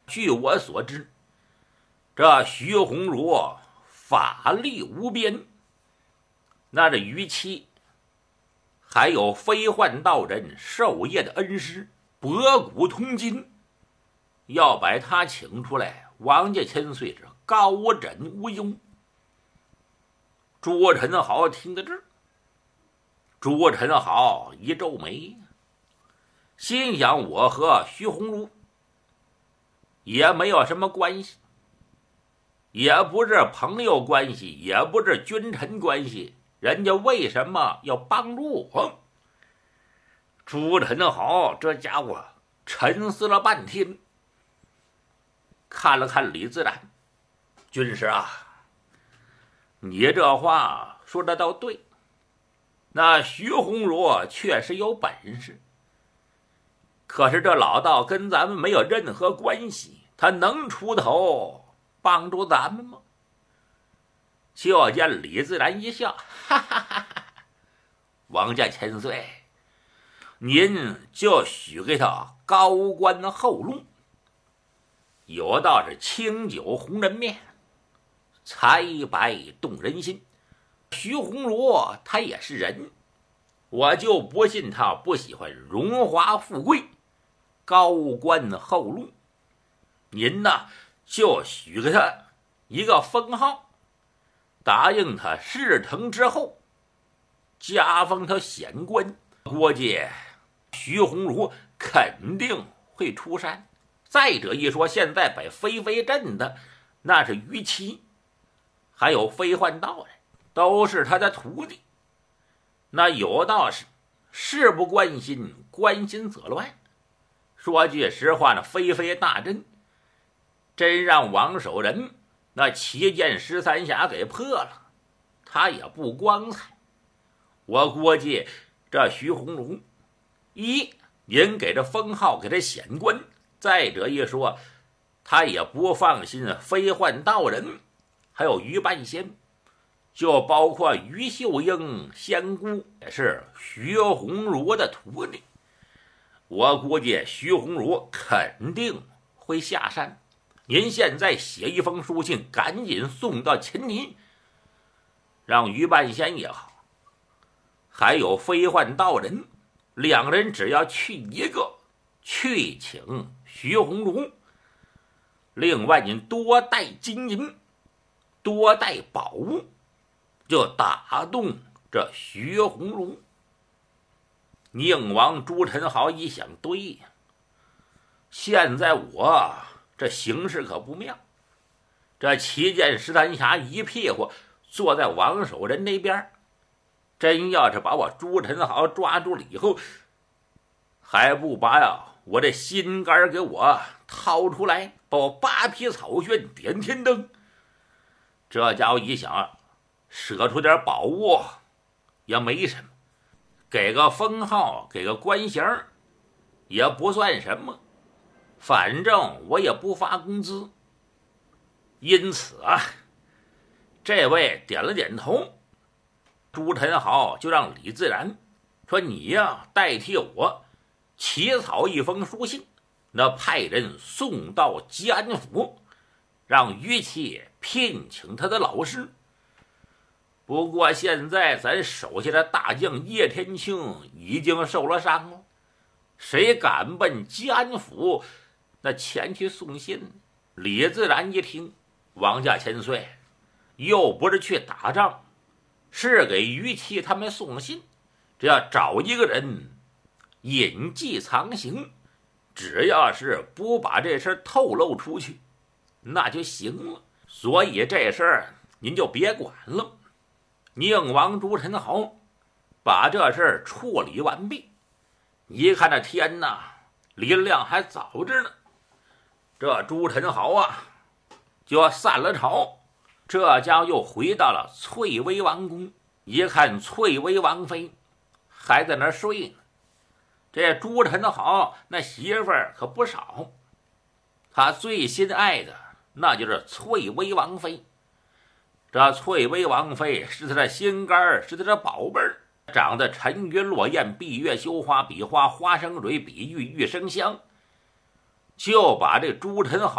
据我所知，这徐鸿儒法力无边，那这于七还有飞幻道人授业的恩师博古通今，要把他请出来，王家千岁是高枕无忧。朱宸濠听到这儿，朱宸濠一皱眉，心想我和徐鸿儒也没有什么关系，也不是朋友关系，也不是君臣关系，人家为什么要帮助我？朱宸濠这家伙沉思了半天，看了看李自然，军师啊，你这话说的倒对，那徐鸿儒确实有本事，可是这老道跟咱们没有任何关系，他能出头帮助咱们吗？就见李自然一笑，哈哈哈哈，王家千岁，您就许给他高官厚禄，有道是清酒红人面，财白动人心。徐鸿儒他也是人，我就不信他不喜欢荣华富贵、高官厚禄。您呢，就许给他一个封号，答应他事成之后加封他显官，估计徐鸿儒肯定会出山。再者一说，现在摆飞飞阵的那是于七，还有飞幻道人，都是他的徒弟。那有道是事不关心，关心则乱。说句实话，那飞飞大阵真让王守仁那7剑13侠给破了，他也不光彩。我估计这徐鸿儒，一您给这封号，给这显官，再者一说，他也不放心飞幻道人还有于半仙，就包括于秀英仙姑也是徐鸿儒的徒弟。我估计徐鸿儒肯定会下山，您现在写一封书信，赶紧送到秦泥，让于半仙也好，还有飞幻道人，两人只要去一个，去请徐鸿儒。另外您多带金银，多带宝物，就打动这徐鸿儒。宁王朱宸濠一想，对呀，现在我这形势可不妙，这7剑13侠一屁股坐在王守仁那边，真要是把我朱宸濠抓住了以后，还不把我这心肝给我掏出来，把我8匹草炫点天灯。这家伙一想，舍出点宝物也没什么，给个封号，给个官衔也不算什么，反正我也不发工资。因此啊，这位点了点头，朱宸濠就让李自然说，你呀代替我起草一封书信，那派人送到吉安府，让于七聘请他的老师。不过现在咱手下的大将叶天庆已经受了伤了，谁敢奔吉安府那前去送信？李自然一听，王家千岁又不是去打仗，是给于七他们送信，只要找一个人隐迹藏形，只要是不把这事透露出去那就行了。所以这事儿您就别管了。宁王朱宸濠把这事儿处理完毕，一看这天呐，离亮还早着呢，这朱宸濠啊就要散了朝。这家又回到了翠微王宫，一看翠微王妃还在那儿睡呢。这朱宸濠那媳妇儿可不少，他最心爱的那就是翠微王妃。这翠微王妃是他的心肝，是他的宝贝儿，长得沉鱼落雁，闭月羞花，比花花生蕊，比玉玉生香，就把这朱宸濠